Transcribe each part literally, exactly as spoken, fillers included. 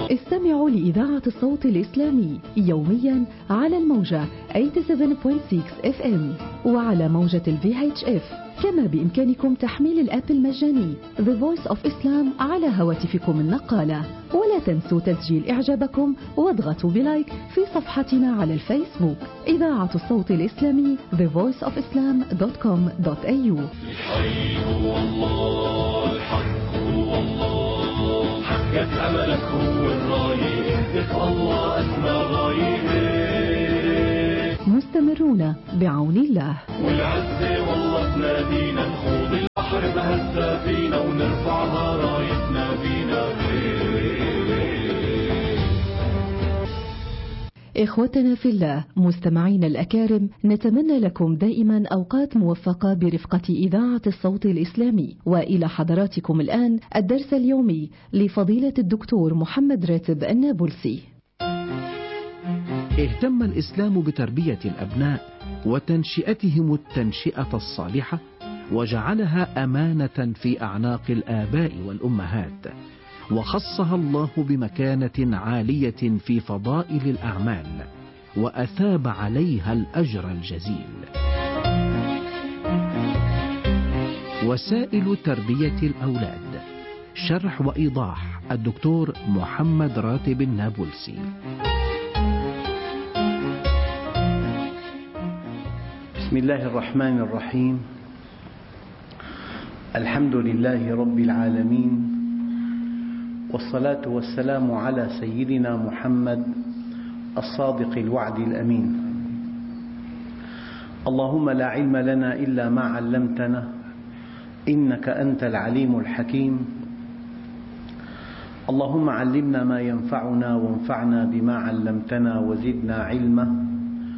استمعوا لإذاعة الصوت الإسلامي يوميا على الموجة ثمانية وثمانين فاصلة ستة اف ام وعلى موجة الفي اتش اف. كما بإمكانكم تحميل الآب المجاني The Voice of Islam على هواتفكم النقالة. ولا تنسوا تسجيل إعجابكم واضغطوا بلايك في صفحتنا على الفيسبوك إذاعة الصوت الإسلامي the voice of islam dot com dot a u. الحي هو الله، الحق هو الله، حقق أملك هو الراية، اهدف الله أسمى غاية. مستمرون بعون الله. والعزة والله تنادينا، نخوض البحر بهزة فينا ونرفعها رايتنا بينا. إخوتنا في الله مستمعين الأكارم، نتمنى لكم دائما أوقات موفقة برفقة إذاعة الصوت الإسلامي. وإلى حضراتكم الآن الدرس اليومي لفضيلة الدكتور محمد راتب النابلسي. اهتم الإسلام بتربية الأبناء وتنشئتهم التنشئة الصالحة، وجعلها أمانة في أعناق الآباء والأمهات، وخصها الله بمكانة عالية في فضائل الأعمال، وأثاب عليها الأجر الجزيل. وسائل تربية الأولاد، شرح وإيضاح الدكتور محمد راتب النابلسي. بسم الله الرحمن الرحيم. الحمد لله رب العالمين، والصلاة والسلام على سيدنا محمد الصادق الوعد الأمين. اللهم لا علم لنا إلا ما علمتنا إنك أنت العليم الحكيم. اللهم علمنا ما ينفعنا وانفعنا بما علمتنا وزدنا علما،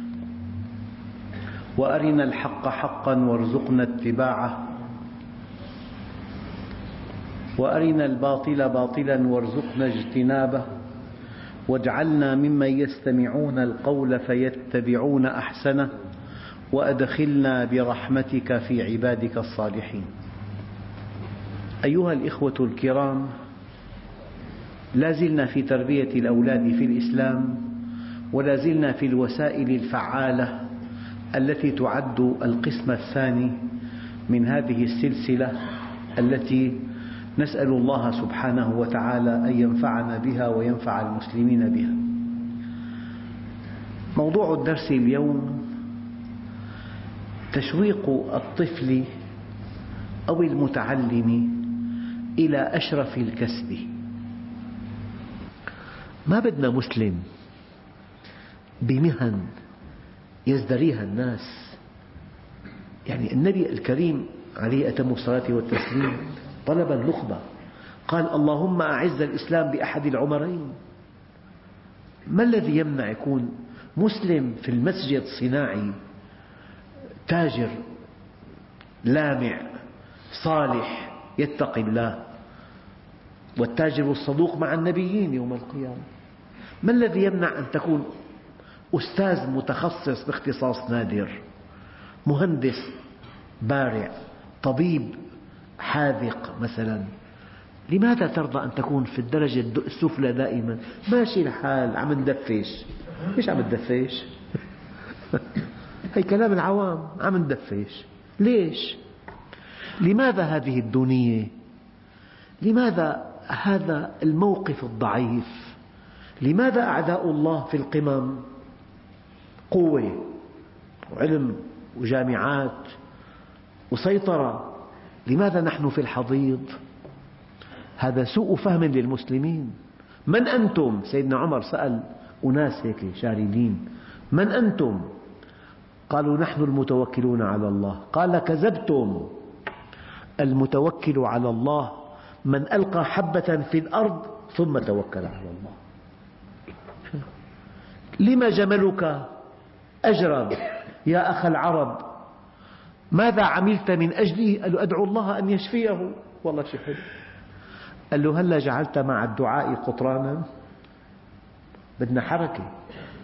وأرنا الحق حقا وارزقنا اتباعه، وأرنا الباطل باطلا وارزقنا اجتنابه، واجعلنا ممن يستمعون القول فيتبعون أحسنه، وأدخلنا برحمتك في عبادك الصالحين. أيها الإخوة الكرام، لا زلنا في تربية الأولاد في الإسلام، ولا زلنا في الوسائل الفعالة التي تعد القسم الثاني من هذه السلسلة التي نسأل الله سبحانه وتعالى أن ينفعنا بها وينفع المسلمين بها. موضوع الدرس اليوم تشويق الطفل أو المتعلم إلى أشرف الكسب. ما بدنا مسلم بمهن يزدريها الناس. يعني النبي الكريم عليه أتم الصلاة والتسليم طلب النخبة، قال اللهم أعز الإسلام بأحد العمرين. ما الذي يمنع يكون مسلم في المسجد صناعي، تاجر لامع صالح يتقي الله، والتاجر الصدوق مع النبيين يوم القيامة؟ ما الذي يمنع أن تكون أستاذ متخصص باختصاص نادر، مهندس بارع، طبيب حاذق مثلا؟ لماذا ترضى أن تكون في الدرجة السفلى دائما؟ ماشي الحال، عم ندفش. ليش عم ندفش؟ هي كلام العوام، عم ندفش. ليش؟ لماذا هذه الدونية؟ لماذا هذا الموقف الضعيف؟ لماذا أعداء الله في القمم؟ قوة وعلم وجامعات وسيطرة. لماذا نحن في الحضيض؟ هذا سوء فهم للمسلمين. من أنتم؟ سيدنا عمر سأل أناس هيك شاردين، من أنتم؟ قالوا نحن المتوكلون على الله. قال كذبتم، المتوكل على الله من ألقى حبة في الأرض ثم توكل على الله. لما جملك أجرب يا أخ العرب؟ ماذا عملت من أجله؟ قال له أدعو الله أن يشفيه. والله شيء حلو. قال له هلا جعلت مع الدعاء قطرانا؟ بدنا حركة.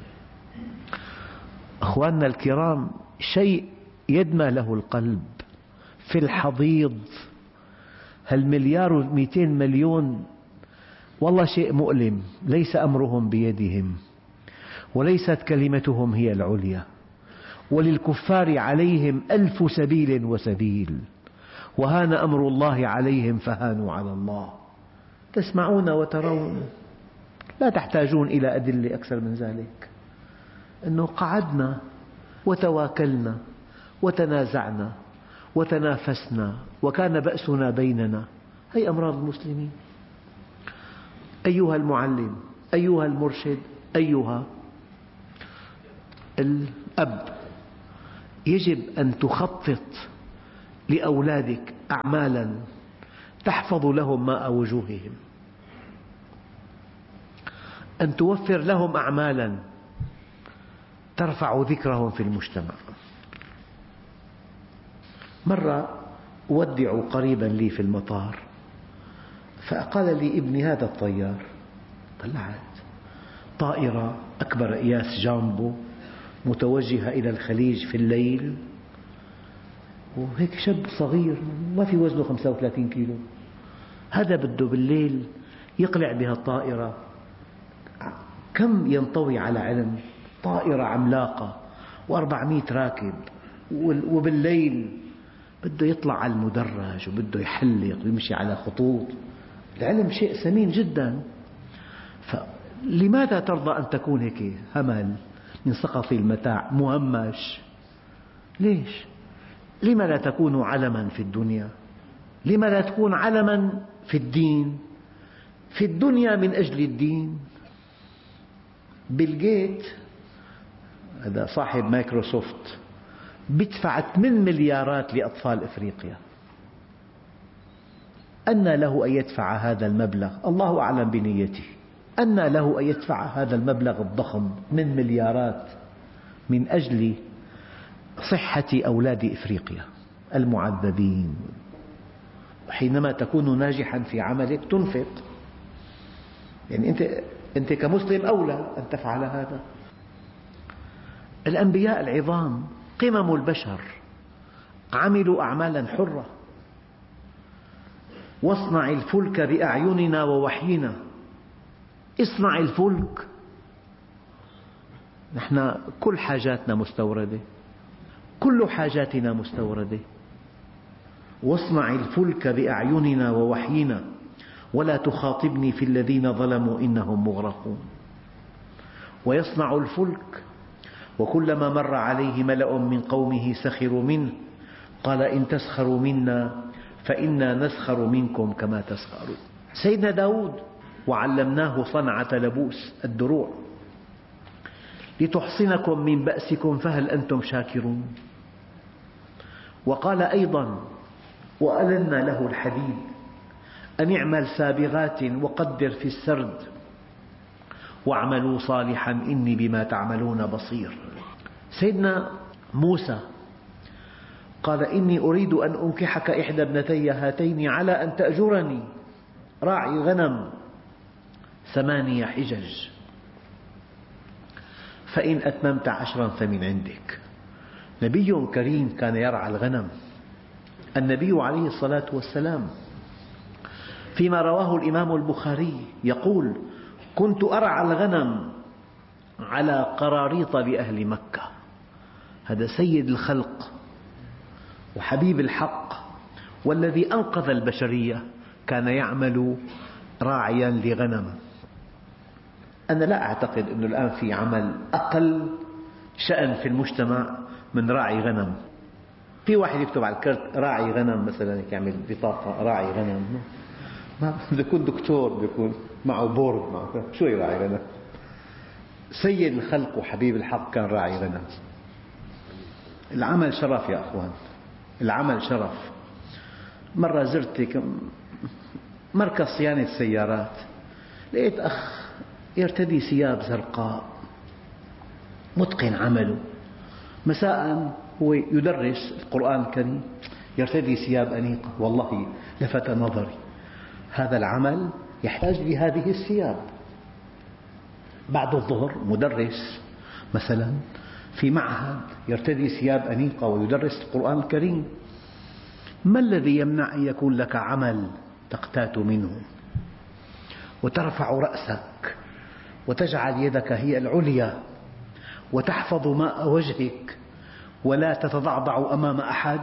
أخواننا الكرام، شيء يدمى له القلب في الحضيض، هالمليار ومئتين مليون والله شيء مؤلم، ليس أمرهم بيدهم، وليست كلمتهم هي العليا، وللكفار عليهم ألف سبيل وسبيل، وهان أمر الله عليهم فهانوا على الله. تسمعون وترون، لا تحتاجون إلى أدلة أكثر من ذلك. أنه قعدنا وتواكلنا وتنازعنا وتنافسنا وكان بأسنا بيننا. هي أمراض المسلمين. أيها المعلم، أيها المرشد، أيها الأب، يجب أن تخطط لأولادك أعمالا تحفظ لهم ماء وجوههم، أن توفر لهم أعمالا ترفع ذكرهم في المجتمع. مرة أودع قريبا لي في المطار، فقال لي ابني هذا الطيار، طلعت طائرة أكبر قياس جامبو متوجهة إلى الخليج في الليل، وهيك شاب صغير ما في وزنه خمسة وثلاثين كيلو، هذا بده بالليل يقلع بها الطائرة. كم ينطوي على علم، طائرة عملاقة وأربعمئة راكب، وبالليل بده يطلع على المدرج وبده يحلق ويمشي على خطوط. العلم شيء ثمين جدا، فلماذا ترضى أن تكون هيك همل من سقط المتاع مهمش؟ ليش؟ لما لا تكون علما في الدنيا؟ لما لا تكون علما في الدين؟ في الدنيا من أجل الدين. بيل جيت هذا صاحب مايكروسوفت بدفع ثمانية مليارات لأطفال إفريقيا. أنى له أن يدفع هذا المبلغ؟ الله أعلم بنيته. أنى له أن يدفع هذا المبلغ الضخم من مليارات من أجل صحة أولاد إفريقيا المعذبين؟ حينما تكون ناجحا في عملك تنفق، يعني أنت أنت كمسلم أولى أن تفعل هذا. الأنبياء العظام قمم البشر عملوا أعمالا حرة. واصنع الفلك بأعيننا ووحينا. اصنع الفلك. نحن كل حاجاتنا مستوردة، كل حاجاتنا مستوردة. واصنع الفلك بأعيننا ووحينا ولا تخاطبني في الذين ظلموا إنهم مغرقون. ويصنع الفلك وكلما مر عليه ملأ من قومه سخروا منه قال إن تسخروا منا فإنا نسخر منكم كما تسخرون. سيدنا داود وعلمناه صنعة لبوس الدروع لتحصنكم من بأسكم فهل أنتم شاكرون. وقال أيضا وألنا له الحديد أن اعمل سابغات وقدر في السرد واعملوا صالحا إني بما تعملون بصير. سيدنا موسى قال إني أريد أن أنكحك إحدى ابنتي هاتين على أن تأجرني راعي غنم ثمانية حجج فإن أتممت عشرا فمن عندك. نبي كريم كان يرعى الغنم. النبي عليه الصلاة والسلام فيما رواه الإمام البخاري يقول كنت أرعى الغنم على قراريط لأهل مكة. هذا سيد الخلق وحبيب الحق والذي أنقذ البشرية كان يعمل راعيا لغنم. أنا لا أعتقد أنه الآن في عمل أقل شأن في المجتمع من راعي غنم. في واحد يكتب على الكرت راعي غنم مثلا، يعمل بطاقة راعي غنم، ما بده يكون دكتور، بده يكون معه بورد، معه شو راعي غنم. سيد الخلق وحبيب الحق كان راعي غنم. العمل شرف يا أخوان، العمل شرف. مرة زرت مركز صيانة سيارات، لقيت أخ يرتدي ثياب زرقاء متقن عمله. مساء هو يدرس القرآن الكريم يرتدي ثياب أنيقة، والله لفت نظري هذا العمل يحتاج لهذه الثياب. بعد الظهر مدرس مثلا في معهد يرتدي ثياب أنيقة ويدرس القرآن الكريم. ما الذي يمنع أن يكون لك عمل تقتات منه؟ وترفع رأسك وتجعل يدك هي العليا وتحفظ ماء وجهك ولا تتضعضع أمام أحد؟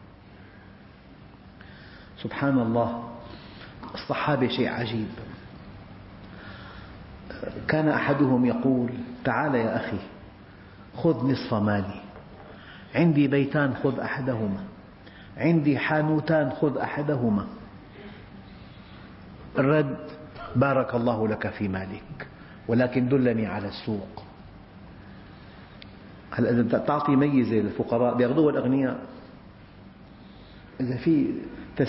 سبحان الله. الصحابة شيء عجيب. كان أحدهم يقول: تعال يا أخي خذ نصف مالي، عندي بيتان خذ أحدهما، عندي حانوتان خذ أحدهما. الرد: بارك الله لك في مالك، ولكن دلني على السوق. هل إذا تعطي ميزة للفقراء بيأخذوها الأغنياء؟ إذا في